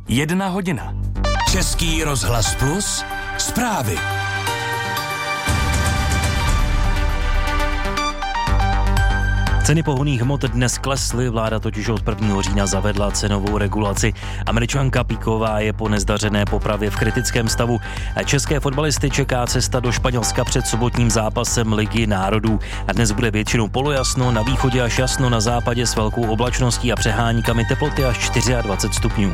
1 hodina. Český rozhlas Plus, zprávy. Ceny pohonných hmot dnes klesly, vláda totiž od 1. října zavedla cenovou regulaci. Američanka Píková je po nezdařené popravě v kritickém stavu. České fotbalisty čeká cesta do Španělska před sobotním zápasem Ligy národů. A dnes bude většinou polojasno, na východě až jasno, na západě s velkou oblačností a přeháníkami, teploty až 24 stupňů.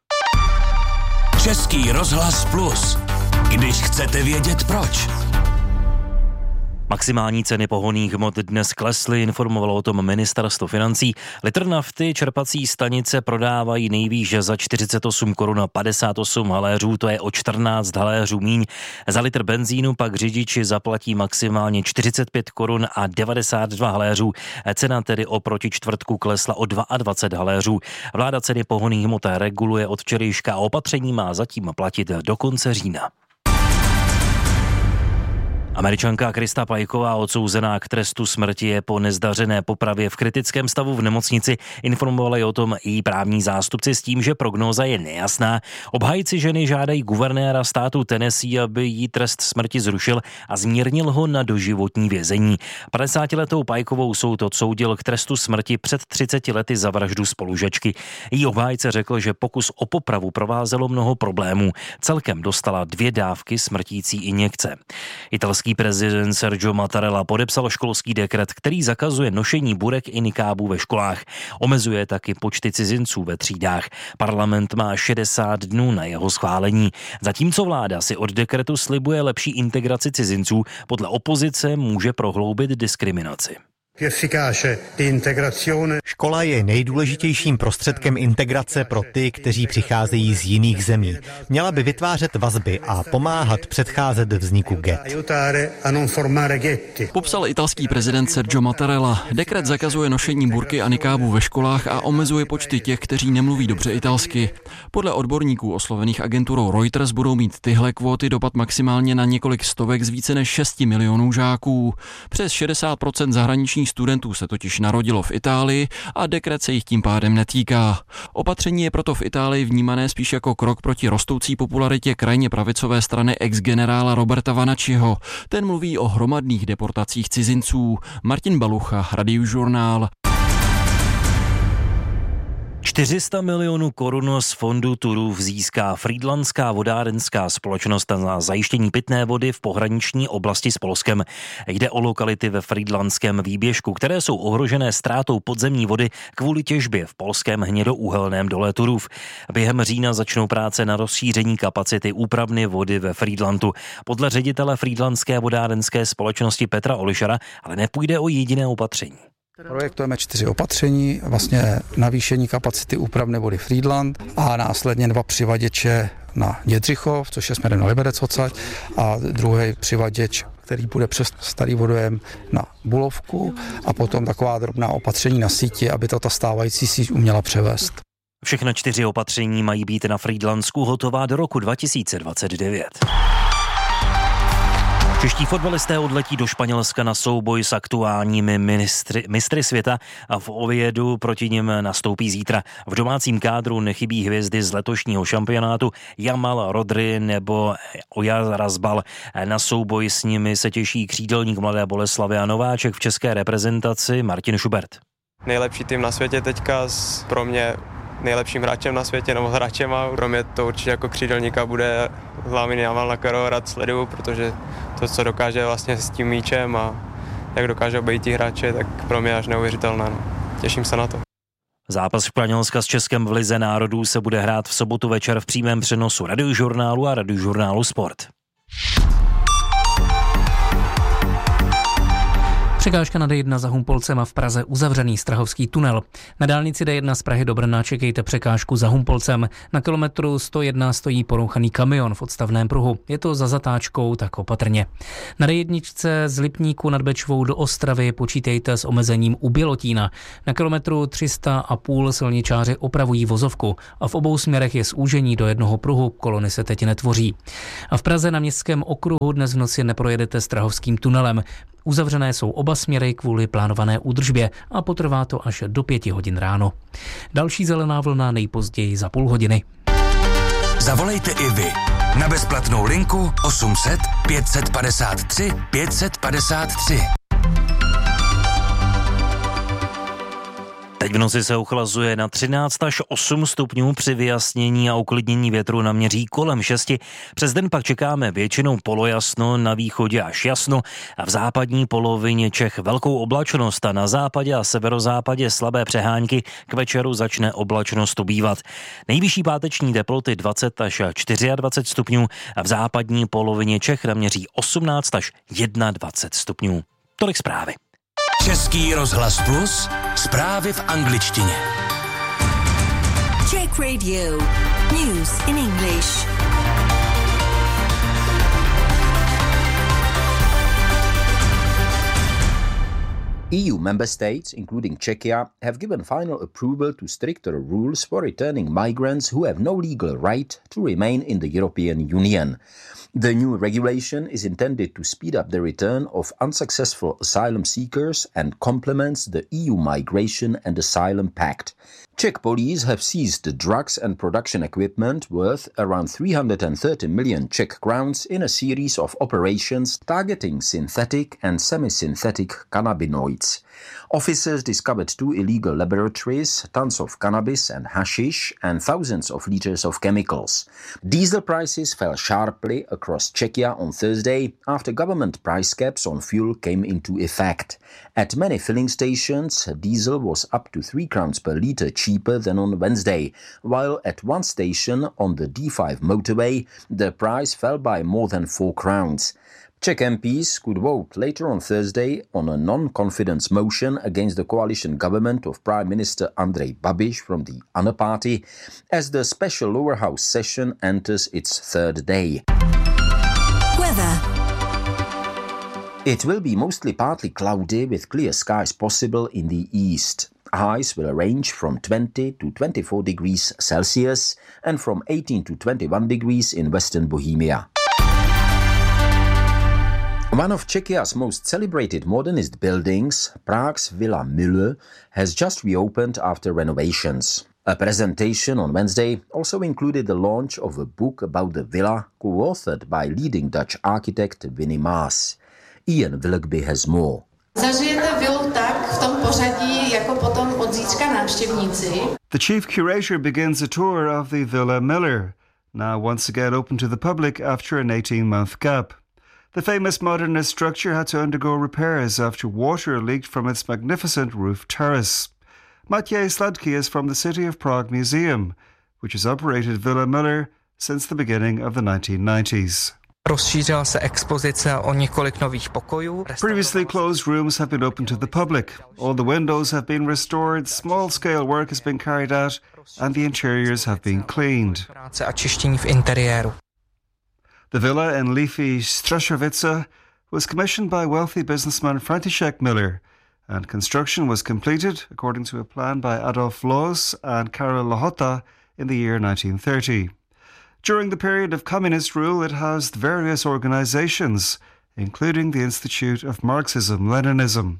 Český rozhlas Plus. Když chcete vědět proč. Maximální ceny pohonných hmot dnes klesly, informovalo o tom ministerstvo financí. Litr nafty čerpací stanice prodávají nejvýš za 48 korun a 58 haléřů, to je o 14 haléřů míň. Za litr benzínu pak řidiči zaplatí maximálně 45 korun a 92 haléřů. Cena tedy oproti čtvrtku klesla o 22 haléřů. Vláda ceny pohonných hmot reguluje od včerejška a opatření má zatím platit do konce října. Američanka Krista Pajková, odsouzená k trestu smrti, je po nezdařené popravě v kritickém stavu v nemocnici. Informovali o tom její právní zástupci s tím, že prognóza je nejasná. Obhájci ženy žádají guvernéra státu Tennessee, aby jí trest smrti zrušil a zmírnil ho na doživotní vězení. 50letou Pajkovou soud odsoudil k trestu smrti před 30 lety za vraždu spolužačky. Její obhájce řekl, že pokus o popravu provázelo mnoho problémů. Celkem dostala 2 dávky smrtící injekce. Italský prezident Sergio Mattarella podepsal školský dekret, který zakazuje nošení burek i nikábů ve školách. Omezuje taky počty cizinců ve třídách. Parlament má 60 dnů na jeho schválení. Zatímco vláda si od dekretu slibuje lepší integraci cizinců, podle opozice může prohloubit diskriminaci. Škola je nejdůležitějším prostředkem integrace pro ty, kteří přicházejí z jiných zemí. Měla by vytvářet vazby a pomáhat předcházet vzniku ghett. Popsal italský prezident Sergio Mattarella. Dekret zakazuje nošení burky a nikábů ve školách a omezuje počty těch, kteří nemluví dobře italsky. Podle odborníků oslovených agenturou Reuters budou mít tyhle kvóty dopad maximálně na několik stovek z více než 6 milionů žáků. Přes 60% zahraničních studentů se totiž narodilo v Itálii a dekret se jich tím pádem netýká. Opatření je proto v Itálii vnímané spíš jako krok proti rostoucí popularitě krajně pravicové strany ex-generála Roberta Vanacciho. Ten mluví o hromadných deportacích cizinců. Martin Balucha, Radiožurnál. 400 milionů korun z fondu Turów získá frýdlandská vodárenská společnost na zajištění pitné vody v pohraniční oblasti s Polskem. Jde o lokality ve frýdlandském výběžku, které jsou ohrožené ztrátou podzemní vody kvůli těžbě v polském hnědouhelném dole Turów. Během října začnou práce na rozšíření kapacity úpravny vody ve Frýdlantu. Podle ředitele frýdlandské vodárenské společnosti Petra Olišara ale nepůjde o jediné opatření. Projektujeme 4 opatření, vlastně navýšení kapacity úpravné vody Frýdlant a následně 2 přivaděče na Dědřichov, což je směrem na Liberec odsaď, a druhý přivaděč, který bude přes starý vodojem na Bulovku, a potom taková drobná opatření na síti, aby to ta stávající síť uměla převést. Všechna 4 opatření mají být na Frýdlantsku hotová do roku 2029. Čeští fotbalisté odletí do Španělska na souboj s aktuálními mistry světa a v Oviedu proti nim nastoupí zítra. V domácím kádru nechybí hvězdy z letošního šampionátu Jamal, Rodri nebo Oyarzabal. Na souboj s nimi se těší křídelník Mladé Boleslavi a nováček v české reprezentaci Martin Schubert. Nejlepší tým na světě teďka, pro mě nejlepším hráčem na světě, nebo hráčema. Pro mě to určitě jako křídelníka bude Lamine Yamal, na kterého rád sleduju, protože to, co dokáže vlastně s tím míčem a jak dokáže obejít tí hráče, tak pro mě až neuvěřitelné. No. Těším se na to. Zápas Španělska s Českem v Lize národů se bude hrát v sobotu večer v přímém přenosu Radiožurnálu a Radiožurnálu Sport. Překážka na D1 za Humpolcem a v Praze uzavřený Strahovský tunel. Na dálnici D1 z Prahy do Brna čekejte překážku za Humpolcem. Na kilometru 101 stojí porouchaný kamion v odstavném pruhu. Je to za zatáčkou, tak opatrně. Na D1 z Lipníku nad Bečvou do Ostravy počítejte s omezením u Bělotína. Na kilometru 300,5 silničáři opravují vozovku a v obou směrech je zúžení do jednoho pruhu, kolony se teď netvoří. A v Praze na Městském okruhu dnes v noci neprojedete Strahovským tunelem. Uzavřené jsou oba směry kvůli plánované údržbě a potrvá to až do 5 hodin ráno. Další zelená vlna nejpozději za půl hodiny. Zavolejte i vy na bezplatnou linku 800 553 553. Teď v noci se ochlazuje na 13 až 8 stupňů, při vyjasnění a uklidnění větru naměří kolem 6. Přes den pak čekáme většinou polojasno, na východě až jasno a v západní polovině Čech velkou oblačnost a na západě a severozápadě slabé přehánky, k večeru začne oblačnost ubývat. Nejvyšší páteční teploty 20 až 24 stupňů a v západní polovině Čech naměří 18 až 21 stupňů. Tolik zprávy. Český rozhlas Plus, zprávy v angličtině. Czech Radio. News in English. EU member states, including Czechia, have given final approval to stricter rules for returning migrants who have no legal right to remain in the European Union. The new regulation is intended to speed up the return of unsuccessful asylum seekers and complements the EU Migration and Asylum Pact. Czech police have seized drugs and production equipment worth around 330 million Czech crowns in a series of operations targeting synthetic and semi-synthetic cannabinoids. Officers discovered 2 illegal laboratories, tons of cannabis and hashish, and thousands of liters of chemicals. Diesel prices fell sharply across Czechia on Thursday after government price caps on fuel came into effect. At many filling stations, diesel was up to 3 crowns per litre cheaper than on Wednesday, while at one station on the D5 motorway, the price fell by more than 4 crowns. Czech MPs could vote later on Thursday on a non-confidence motion against the coalition government of Prime Minister Andrej Babiš from the ANA party as the special lower house session enters its 3rd day. Weather. It will be mostly partly cloudy with clear skies possible in the east. Highs will range from 20 to 24 degrees Celsius and from 18 to 21 degrees in western Bohemia. One of Czechia's most celebrated modernist buildings, Prague's Villa Müller, has just reopened after renovations. A presentation on Wednesday also included the launch of a book about the villa co-authored by leading Dutch architect Winnie Maas. Ian Willoughby has more. Zažijete vilu tak v tom pořadí, jako potom od zítřka návštěvníci. The chief curator begins a tour of the Villa Müller, now once again open to the public after an 18-month gap. The famous modernist structure had to undergo repairs after water leaked from its magnificent roof terrace. Maciej Sladký is from the City of Prague Museum, which has operated Villa Müller since the beginning of the 1990s. Rozšířila se expozice o několik nových pokojů. Previously closed rooms have been opened to the public. All the windows have been restored, small-scale work has been carried out, and the interiors have been cleaned. Práce a čištění v interiéru. The villa in leafy Straszowice was commissioned by wealthy businessman František Müller, and construction was completed according to a plan by Adolf Loos and Karel Lohota in the year 1930. During the period of communist rule, it housed various organizations, including the Institute of Marxism-Leninism.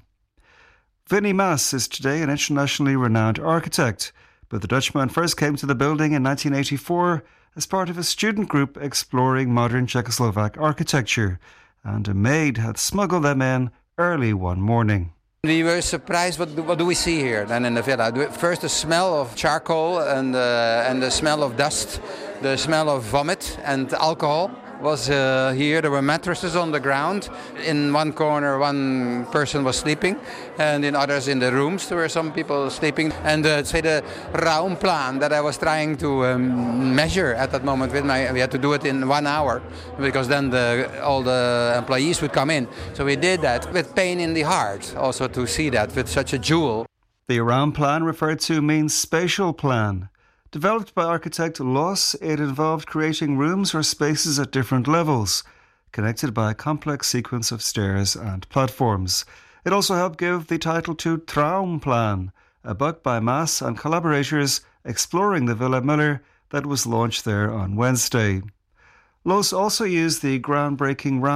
Winnie Maas is today an internationally renowned architect, but the Dutchman first came to the building in 1984 as part of a student group exploring modern Czechoslovak architecture, and a maid had smuggled them in early one morning. We were surprised, what do we see here then in the villa? First the smell of charcoal and the smell of dust, the smell of vomit and alcohol was here. There were mattresses on the ground. In one corner one person was sleeping, and in others in the rooms there were some people sleeping. And the Raumplan that I was trying to measure at that moment we had to do it in 1 hour, because then all the employees would come in. So we did that with pain in the heart, also to see that with such a jewel. The Raumplan referred to means spatial plan. Developed by architect Loos, it involved creating rooms or spaces at different levels, connected by a complex sequence of stairs and platforms. It also helped give the title to Traumplan, a book by Maas and collaborators exploring the Villa Müller that was launched there on Wednesday. Loos also used the groundbreaking